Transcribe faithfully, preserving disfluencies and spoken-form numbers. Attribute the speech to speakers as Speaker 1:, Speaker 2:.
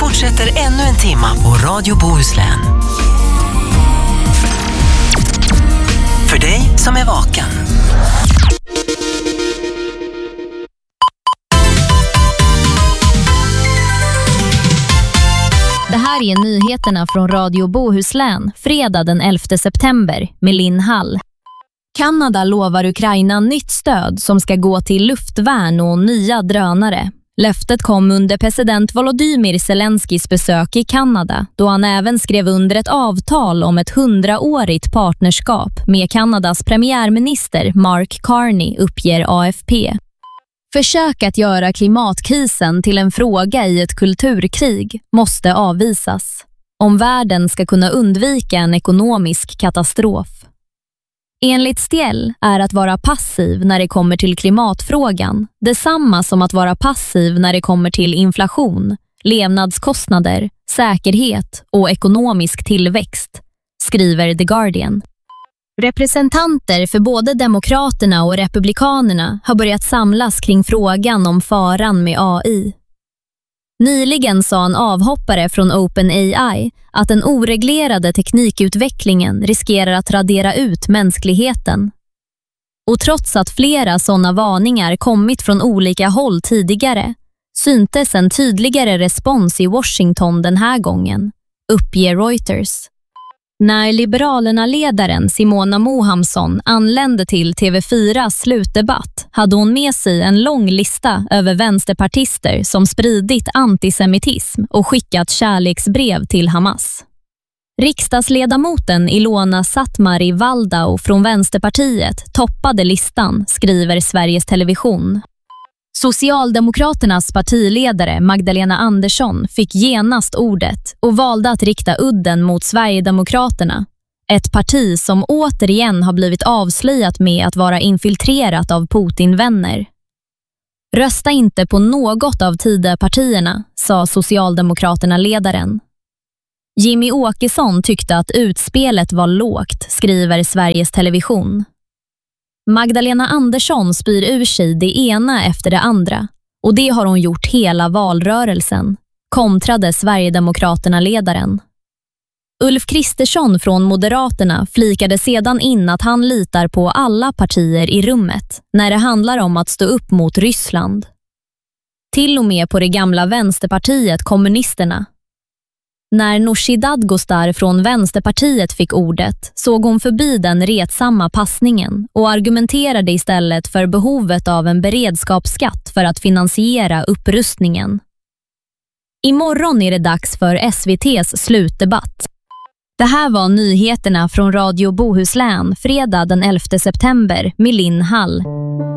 Speaker 1: fortsätter ännu en timma på Radio Bohuslän. För dig som är vaken.
Speaker 2: Det här är nyheterna från Radio Bohuslän, fredag den elfte september med Linn Hall. Kanada lovar Ukraina nytt stöd som ska gå till luftvärn och nya drönare. Löftet kom under president Volodymyr Zelenskis besök i Kanada, då han även skrev under ett avtal om ett hundraårigt partnerskap med Kanadas premiärminister Mark Carney, uppger A F P. Försök att göra klimatkrisen till en fråga i ett kulturkrig måste avvisas, om världen ska kunna undvika en ekonomisk katastrof. Enligt Stiel är att vara passiv när det kommer till klimatfrågan detsamma som att vara passiv när det kommer till inflation, levnadskostnader, säkerhet och ekonomisk tillväxt, skriver The Guardian. Representanter för både demokraterna och republikanerna har börjat samlas kring frågan om faran med A I. Nyligen sa en avhoppare från OpenAI att den oreglerade teknikutvecklingen riskerar att radera ut mänskligheten. Och trots att flera sådana varningar kommit från olika håll tidigare, syntes en tydligare respons i Washington den här gången, uppger Reuters. När Liberalerna-ledaren Simona Mohamsson anlände till T V fyras slutdebatt hade hon med sig en lång lista över vänsterpartister som spridit antisemitism och skickat kärleksbrev till Hamas. Riksdagsledamoten Ilona Satmari Valdau från Vänsterpartiet toppade listan, skriver Sveriges Television. Socialdemokraternas partiledare Magdalena Andersson fick genast ordet och valde att rikta udden mot Sverigedemokraterna, ett parti som återigen har blivit avslöjat med att vara infiltrerat av Putin-vänner. Rösta inte på något av Tidöpartierna, sa Socialdemokraterna-ledaren. Jimmy Åkesson tyckte att utspelet var lågt, skriver Sveriges Television. Magdalena Andersson spyr ur sig det ena efter det andra, och det har hon gjort hela valrörelsen, kontrade Sverigedemokraterna-ledaren. Ulf Kristersson från Moderaterna flikade sedan in att han litar på alla partier i rummet när det handlar om att stå upp mot Ryssland. Till och med på det gamla vänsterpartiet Kommunisterna. När Nooshi Dadgostar från Vänsterpartiet fick ordet såg hon förbi den retsamma passningen och argumenterade istället för behovet av en beredskapsskatt för att finansiera upprustningen. Imorgon är det dags för S V T:s slutdebatt. Det här var nyheterna från Radio Bohuslän, fredag den elfte september med Linn Hall.